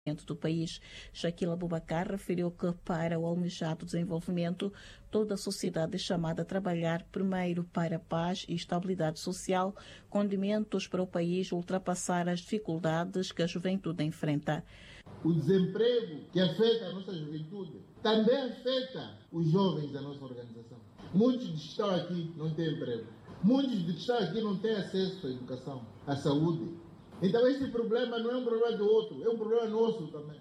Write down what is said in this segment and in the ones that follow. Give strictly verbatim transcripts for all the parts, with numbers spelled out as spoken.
do país. Shaquille Abubakar referiu que para o almejado desenvolvimento, toda a sociedade é chamada a trabalhar primeiro para a paz e estabilidade social, condimentos para o país ultrapassar as dificuldades que a juventude enfrenta. O desemprego que afeta a nossa juventude também afeta os jovens da nossa organização. Muitos que estão aqui não têm emprego. Muitos que estão aqui não têm acesso à educação, à saúde. Então esse problema não é um problema do outro, é um problema nosso também.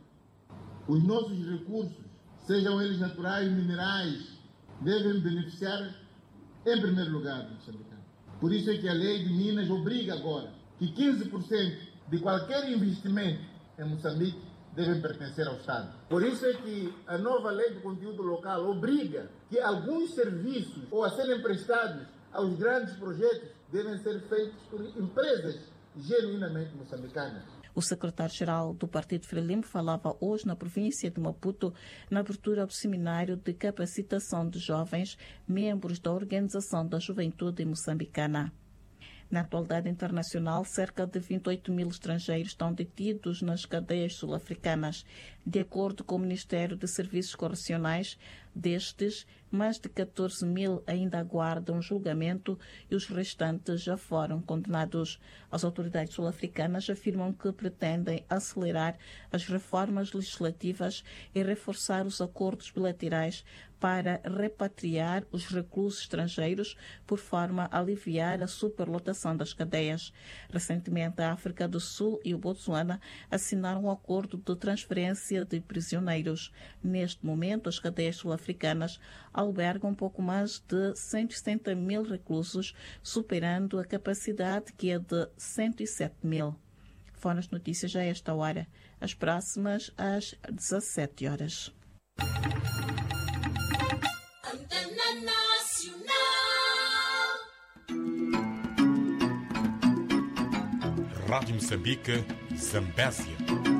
Os nossos recursos, sejam eles naturais, minerais, devem beneficiar, em primeiro lugar, do moçambicano. Por isso é que a lei de Minas obriga agora que quinze por cento de qualquer investimento em Moçambique devem pertencer ao Estado. Por isso é que a nova lei de conteúdo local obriga que alguns serviços, ou a serem prestados aos grandes projetos, devem ser feitos por empresas genuinamente moçambicanas. O secretário-geral do Partido Frelimo falava hoje na província de Maputo na abertura do seminário de capacitação de jovens membros da Organização da Juventude Moçambicana. Na atualidade internacional, cerca de vinte e oito mil estrangeiros estão detidos nas cadeias sul-africanas. De acordo com o Ministério de Serviços Correcionais, destes, mais de catorze mil ainda aguardam julgamento e os restantes já foram condenados. As autoridades sul-africanas afirmam que pretendem acelerar as reformas legislativas e reforçar os acordos bilaterais para repatriar os reclusos estrangeiros por forma a aliviar a superlotação das cadeias. Recentemente, a África do Sul e o Botsuana assinaram um acordo de transferência de prisioneiros. Neste momento, as cadeias sul-africanas albergam um pouco mais de cento e sessenta mil reclusos, superando a capacidade que é de cento e sete mil. Foram as notícias a esta hora. As próximas às dezassete horas. Rádio Moçambique, Zambésia.